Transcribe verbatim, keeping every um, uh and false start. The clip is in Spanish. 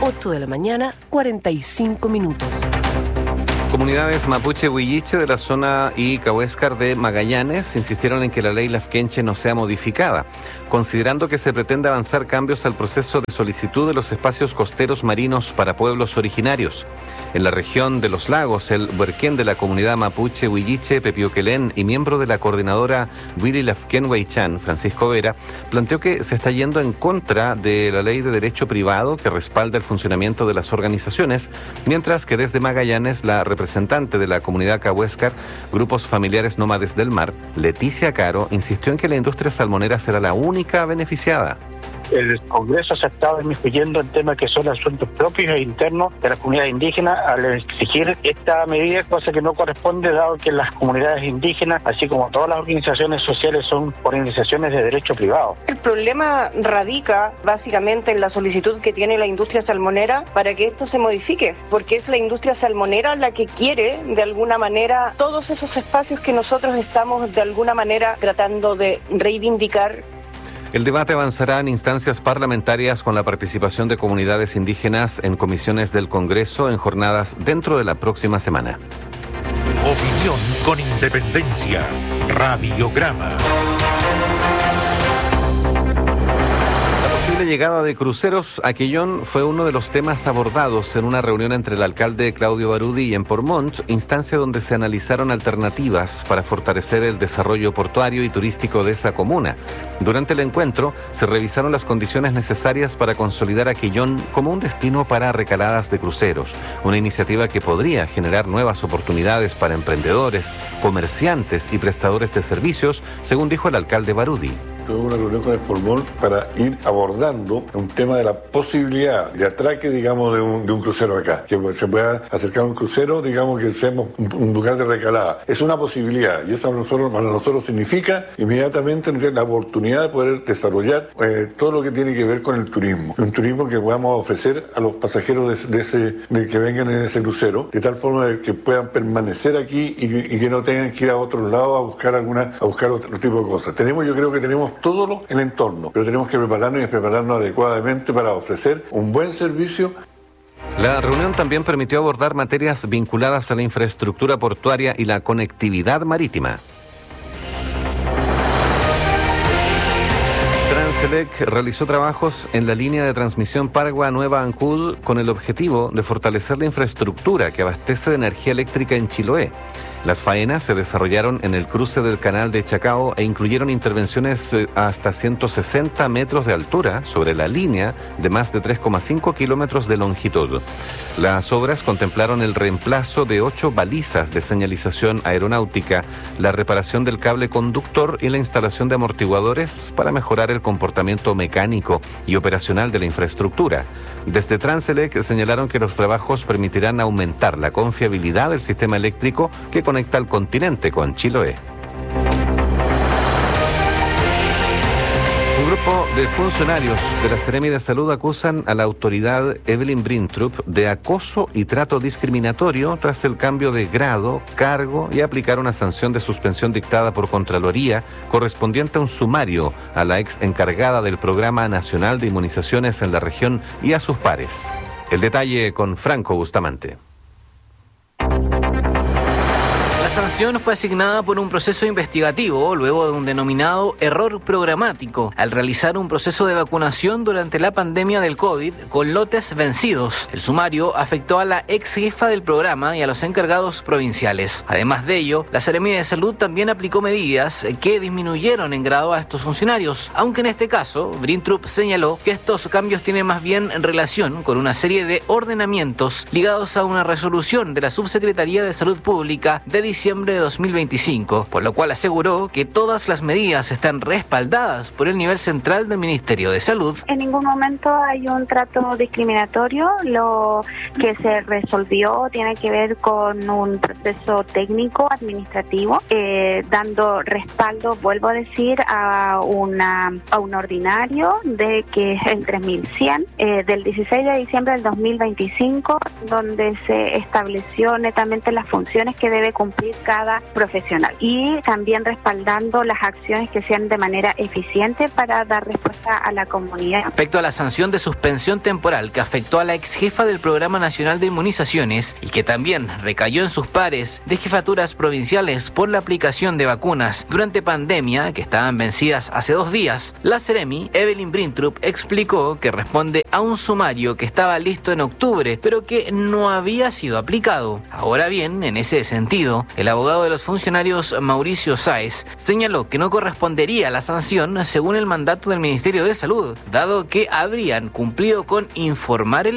ocho de la mañana, cuarenta y cinco minutos. Comunidades mapuche huilliche de la zona y Cahuéscar de Magallanes insistieron en que la ley Lafkenche no sea modificada, considerando que se pretende avanzar cambios al proceso de solicitud de los espacios costeros marinos para pueblos originarios. En la región de los lagos, el huerquén de la comunidad mapuche huilliche, Pepioquelén, y miembro de la coordinadora Wiri Lafken Huaychán, Francisco Vera, planteó que se está yendo en contra de la ley de derecho privado que respalda el funcionamiento de las organizaciones, mientras que desde Magallanes la representante de la comunidad Cahuéscar, Grupos Familiares Nómades del Mar, Leticia Caro, insistió en que la industria salmonera será la única beneficiada. El Congreso se ha estado inmiscuyendo en temas que son asuntos propios e internos de la comunidad indígena al exigir esta medida, cosa que no corresponde, dado que las comunidades indígenas, así como todas las organizaciones sociales, son organizaciones de derecho privado. El problema radica básicamente en la solicitud que tiene la industria salmonera para que esto se modifique, porque es la industria salmonera la que quiere, de alguna manera, todos esos espacios que nosotros estamos, de alguna manera, tratando de reivindicar. El debate avanzará en instancias parlamentarias con la participación de comunidades indígenas en comisiones del Congreso en jornadas dentro de la próxima semana. Opinión con independencia. Radiograma. La llegada de cruceros a Quillón fue uno de los temas abordados en una reunión entre el alcalde Claudio Barudi y en Portmont, instancia donde se analizaron alternativas para fortalecer el desarrollo portuario y turístico de esa comuna. Durante el encuentro se revisaron las condiciones necesarias para consolidar a Quillón como un destino para recaladas de cruceros, una iniciativa que podría generar nuevas oportunidades para emprendedores, comerciantes y prestadores de servicios, según dijo el alcalde Barudi. Tuve una reunión con el Portmont para ir abordando un tema de la posibilidad de atraque, digamos, de un, de un crucero acá. Que se pueda acercar a un crucero, digamos, que seamos un, un lugar de recalada. Es una posibilidad y eso para nosotros, para nosotros significa inmediatamente tener la oportunidad de poder desarrollar eh, todo lo que tiene que ver con el turismo. Un turismo que podamos ofrecer a los pasajeros de, de ese, de que vengan en ese crucero, de tal forma de que puedan permanecer aquí y, y que no tengan que ir a otro lado a buscar alguna, a buscar otro tipo de cosas. Tenemos, yo creo que tenemos todo el entorno, pero tenemos que prepararnos y prepararnos adecuadamente para ofrecer un buen servicio. La reunión también permitió abordar materias vinculadas a la infraestructura portuaria y la conectividad marítima. Transelec realizó trabajos en la línea de transmisión Paragua-Nueva Ancud con el objetivo de fortalecer la infraestructura que abastece de energía eléctrica en Chiloé. Las faenas se desarrollaron en el cruce del canal de Chacao e incluyeron intervenciones hasta ciento sesenta metros de altura sobre la línea de más de tres coma cinco kilómetros de longitud. Las obras contemplaron el reemplazo de ocho balizas de señalización aeronáutica, la reparación del cable conductor y la instalación de amortiguadores para mejorar el comportamiento mecánico y operacional de la infraestructura. Desde Transelec señalaron que los trabajos permitirán aumentar la confiabilidad del sistema eléctrico que conecta al continente con Chiloé. Un grupo de funcionarios de la Seremi de Salud acusan a la autoridad Evelyn Brintrup de acoso y trato discriminatorio tras el cambio de grado, cargo y aplicar una sanción de suspensión dictada por Contraloría correspondiente a un sumario a la ex encargada del Programa Nacional de Inmunizaciones en la región y a sus pares. El detalle con Franco Bustamante. La sanción fue asignada por un proceso investigativo luego de un denominado error programático al realizar un proceso de vacunación durante la pandemia del COVID con lotes vencidos. El sumario afectó a la ex jefa del programa y a los encargados provinciales. Además de ello, la Seremi de Salud también aplicó medidas que disminuyeron en grado a estos funcionarios, aunque en este caso, Brintrup señaló que estos cambios tienen más bien relación con una serie de ordenamientos ligados a una resolución de la Subsecretaría de Salud Pública de diciembre de dos mil veinticinco, por lo cual aseguró que todas las medidas están respaldadas por el nivel central del Ministerio de Salud. En ningún momento hay un trato discriminatorio. Lo que se resolvió tiene que ver con un proceso técnico administrativo, eh, dando respaldo, vuelvo a decir, a una a un ordinario de que es el tres mil cien eh, del dieciséis de diciembre del dos mil veinticinco, donde se estableció netamente las funciones que debe cumplir ir cada profesional y también respaldando las acciones que sean de manera eficiente para dar respuesta a la comunidad. Respecto a la sanción de suspensión temporal que afectó a la ex jefa del Programa Nacional de Inmunizaciones y que también recayó en sus pares de jefaturas provinciales por la aplicación de vacunas durante pandemia que estaban vencidas hace dos días, la Seremi, Evelyn Brintrup, explicó que responde a un sumario que estaba listo en octubre, pero que no había sido aplicado. Ahora bien, en ese sentido, el abogado de los funcionarios, Mauricio Sáez, señaló que no correspondería la sanción según el mandato del Ministerio de Salud, dado que habrían cumplido con informar el